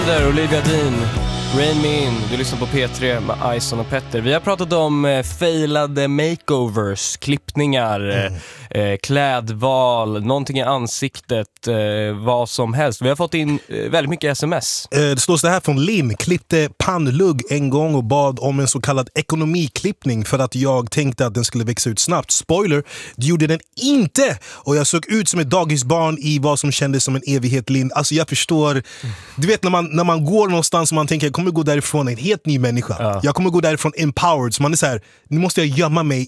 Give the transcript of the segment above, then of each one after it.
Där Olivia Dean, Rain Me In. Du lyssnar på P3 med Ison och Petter. Vi har pratat om failade makeovers, klippningar, klädval, någonting i ansiktet, vad som helst. Vi har fått in väldigt mycket sms. Det står så här från Linn. Klippte pannlugg en gång och bad om en så kallad ekonomiklippning för att jag tänkte att den skulle växa ut snabbt. Spoiler, det gjorde den inte. Och jag såg ut som ett dagisbarn i vad som kändes som en evighet, Linn. Alltså jag förstår. Du vet när man går någonstans och man tänker jag kommer gå därifrån en helt ny människa. Ja. Jag kommer gå därifrån empowered. Så man är så här, nu måste jag gömma mig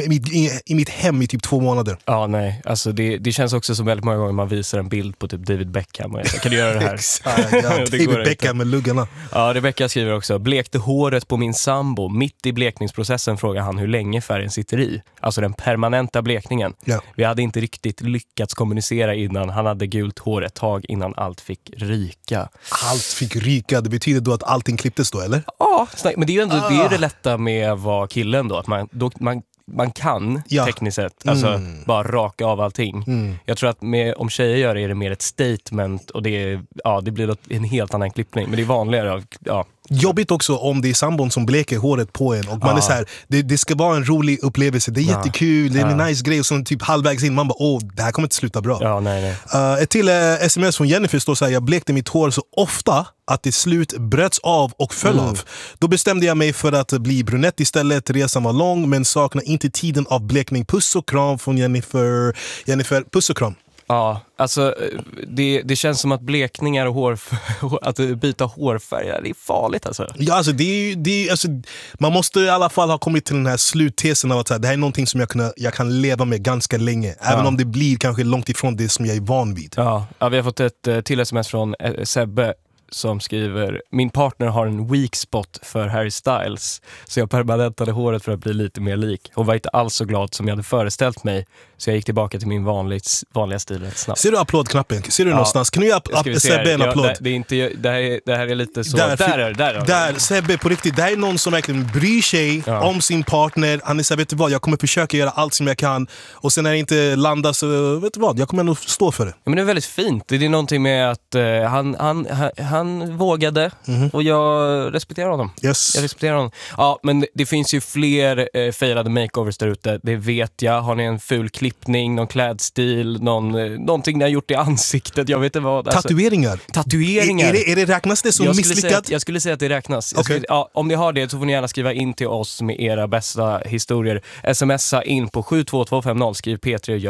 i mitt hem i typ 2 månader. Ja, nej. Alltså det känns också som väldigt många gånger man visar en bild på typ David Beckham och jag säger, kan du göra det här? David Beckham med luggarna. Ja, Rebecca skriver också, blekte håret på min sambo. Mitt i blekningsprocessen frågar han hur länge färgen sitter i. Alltså den permanenta blekningen. Ja. Vi hade inte riktigt lyckats kommunicera innan. Han hade gult hår ett tag innan allt fick ryka. Allt fick ryka, det betyder då att allting klipptes då, eller? Ja, men det är ju ändå det är det lätta med att vara killen då. Att man kan tekniskt sett alltså bara raka av allting. Jag tror att om tjejer gör det är det mer ett statement och det blir en helt annan klippning. Men det är vanligare. Jobbigt också om det är sambon som bleker håret på en och man är så här, det ska vara en rolig upplevelse, det är jättekul, det är en nice grej och så typ halvvägs in man bara, det här kommer inte sluta bra. Ja, nej. Ett till sms från Jennifer står så här, jag blekte mitt hår så ofta att det slut bröts av och föll av. Då bestämde jag mig för att bli brunett istället. Resan var lång men saknar inte tiden av blekning. Puss och kram från Jennifer, puss och kram. Ja, alltså det känns som att blekningar och att byta hårfärg, det är farligt alltså. Ja, alltså alltså, man måste i alla fall ha kommit till den här sluttesen av att det här är någonting som jag kan leva med ganska länge. Även om det blir kanske långt ifrån det som jag är van vid. Ja, vi har fått ett till sms från Sebbe som skriver, min partner har en weak spot för Harry Styles så jag permanentade håret för att bli lite mer lik. Hon var inte alls så glad som jag hade föreställt mig så jag gick tillbaka till min vanliga stil rätt snabbt. Ser du applådknappen? Ser du någonstans? Kan du ge Sebbe en applåd? Det här är lite så. Där Sebbe på riktigt, det här är någon som verkligen bryr sig om sin partner. Han är så här, vet du vad, jag kommer försöka göra allt som jag kan och sen när det inte landar så vet du vad, jag kommer ändå stå för det. Ja, men det är väldigt fint. Det är någonting med att han vågade och jag respekterar honom. Yes. Jag respekterar honom. Ja, men det finns ju fler failade makeovers där ute. Det vet jag. Har ni en ful klippning, någon klädstil, någonting ni har gjort i ansiktet, jag vet inte vad. Alltså, Tatueringar. Är det räknas det som misslyckat? Jag skulle säga att det räknas. Okay. Om ni har det så får ni gärna skriva in till oss med era bästa historier. Smsa in på 72250, skriv P3 och